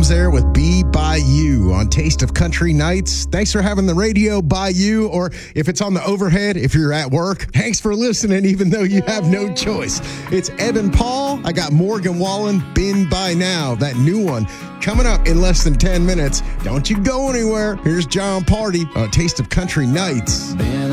Williams there with Be By You on Taste of Country Nights. Thanks for having the radio by you, or if it's on the overhead, if you're at work, thanks for listening, even though you have no choice. It's Evan Paul. I got Morgan Wallen, Been By Now, that new one, coming up in less than 10 minutes. Don't you go anywhere. Here's John Party on Taste of Country Nights. Been